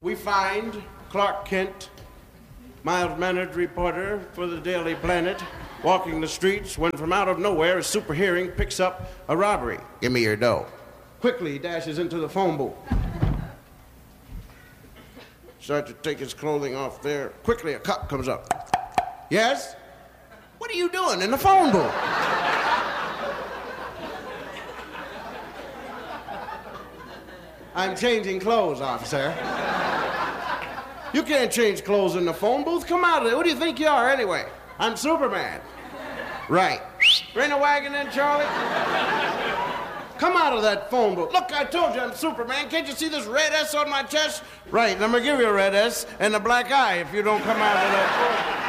We find Clark Kent, mild-mannered reporter for the Daily Planet, walking the streets when from out of nowhere his super hearing picks up a robbery. Give me your dough. Quickly he dashes into the phone booth. Starts to take his clothing off there. Quickly a cop comes up. Yes? What are you doing in the phone booth? I'm changing clothes, officer. You can't change clothes in the phone booth. Come out of there. Who do you think you are, anyway? I'm Superman. Right. Bring a wagon in, Charlie. Come out of that phone booth. Look, I told you I'm Superman. Can't you see this red S on my chest? Right, and I'm going to give you a red S and a black eye if you don't come out of that phone booth.